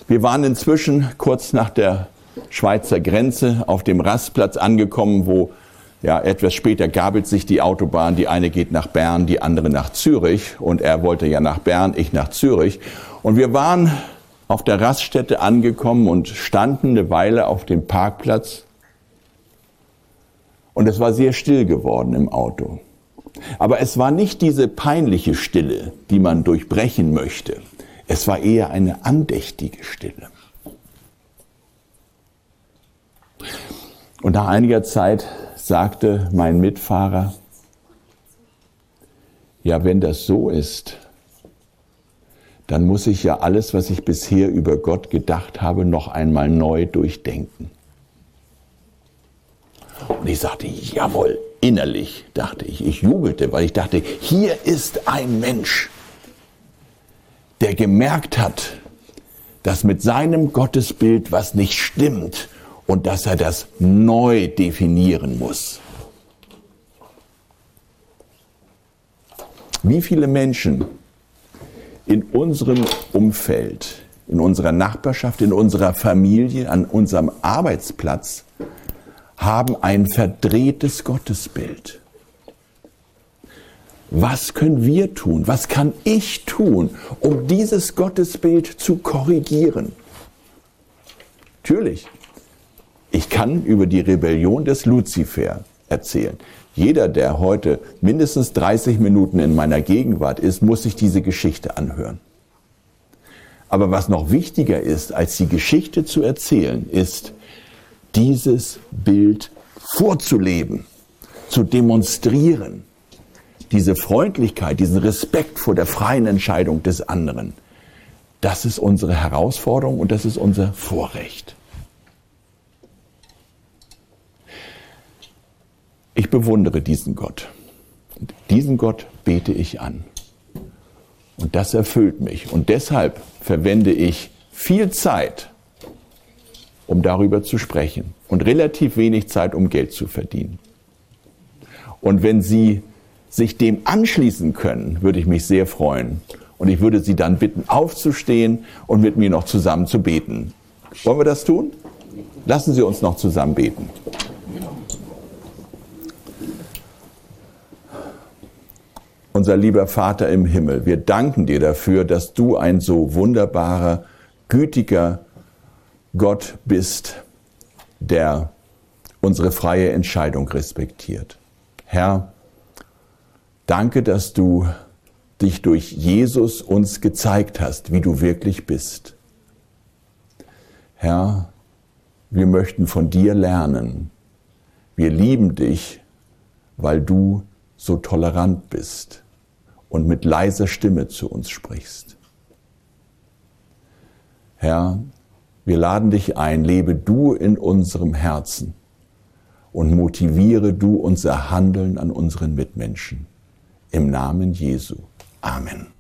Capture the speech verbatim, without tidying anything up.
Wir waren inzwischen kurz nach der Schweizer Grenze auf dem Rastplatz angekommen, wo ja, etwas später gabelt sich die Autobahn. Die eine geht nach Bern, die andere nach Zürich. Und er wollte ja nach Bern, ich nach Zürich. Und wir waren auf der Raststätte angekommen und standen eine Weile auf dem Parkplatz. Und es war sehr still geworden im Auto. Aber es war nicht diese peinliche Stille, die man durchbrechen möchte. Es war eher eine andächtige Stille. Und nach einiger Zeit sagte mein Mitfahrer, ja, wenn das so ist, dann muss ich ja alles, was ich bisher über Gott gedacht habe, noch einmal neu durchdenken. Und ich sagte, jawohl, innerlich dachte ich, ich jubelte, weil ich dachte, hier ist ein Mensch, der gemerkt hat, dass mit seinem Gottesbild was nicht stimmt und dass er das neu definieren muss. Wie viele Menschen in unserem Umfeld, in unserer Nachbarschaft, in unserer Familie, an unserem Arbeitsplatz haben ein verdrehtes Gottesbild. Was können wir tun? Was kann ich tun, um dieses Gottesbild zu korrigieren? Natürlich, ich kann über die Rebellion des Luzifer erzählen. Jeder, der heute mindestens dreißig Minuten in meiner Gegenwart ist, muss sich diese Geschichte anhören. Aber was noch wichtiger ist, als die Geschichte zu erzählen, ist, dieses Bild vorzuleben, zu demonstrieren. Diese Freundlichkeit, diesen Respekt vor der freien Entscheidung des anderen, das ist unsere Herausforderung und das ist unser Vorrecht. Ich bewundere diesen Gott. Und diesen Gott bete ich an. Und das erfüllt mich. Und deshalb verwende ich viel Zeit, um darüber zu sprechen. Und relativ wenig Zeit, um Geld zu verdienen. Und wenn Sie sich dem anschließen können, würde ich mich sehr freuen. Und ich würde Sie dann bitten, aufzustehen und mit mir noch zusammen zu beten. Wollen wir das tun? Lassen Sie uns noch zusammen beten. Unser lieber Vater im Himmel, wir danken dir dafür, dass du ein so wunderbarer, gütiger Gott bist, der unsere freie Entscheidung respektiert. Herr, danke, dass du dich durch Jesus uns gezeigt hast, wie du wirklich bist. Herr, wir möchten von dir lernen. Wir lieben dich, weil du so tolerant bist und mit leiser Stimme zu uns sprichst. Herr, wir laden dich ein, lebe du in unserem Herzen und motiviere du unser Handeln an unseren Mitmenschen. Im Namen Jesu. Amen.